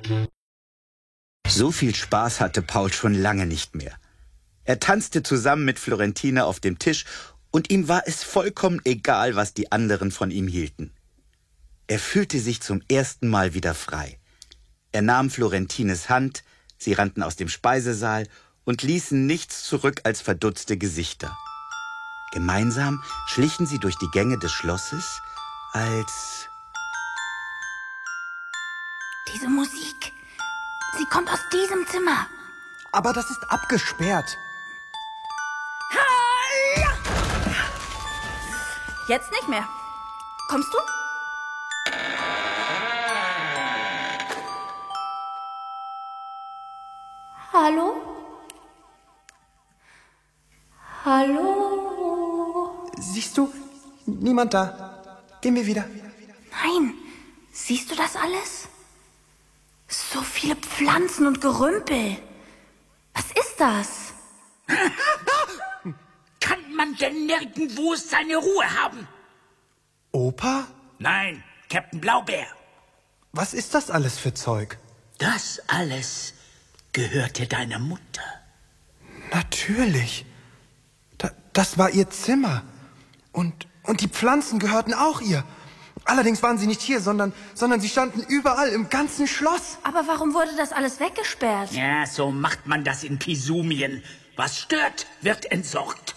So viel Spaß hatte Paul schon lange nicht mehr. Er tanzte zusammen mit Florentina auf dem Tisch und ihm war es vollkommen egal, was die anderen von ihm hielten. Er fühlte sich zum ersten Mal wieder frei. Er nahm Florentines Hand, sie rannten aus dem Speisesaal und ließen nichts zurück als verdutzte Gesichter. Gemeinsam schlichen sie durch die Gänge des Schlosses, als... Diese Musik, sie kommt aus diesem Zimmer. Aber das ist abgesperrt. Jetzt nicht mehr. Kommst du? Hallo? Hallo? Siehst du? Niemand da. Gehen wir wieder. Nein, siehst du das alles? So viele Pflanzen und Gerümpel. Was ist das? Kann man denn nirgendwo seine Ruhe haben? Opa? Nein, Captain Blaubeer. Was ist das alles für Zeug? Das alles gehörte deiner Mutter. Natürlich. Das war ihr Zimmer. Und die Pflanzen gehörten auch ihr. Allerdings waren sie nicht hier, sondern sie standen überall im ganzen Schloss. Aber warum wurde das alles weggesperrt? Ja, so macht man das in Pisumien. Was stört, wird entsorgt.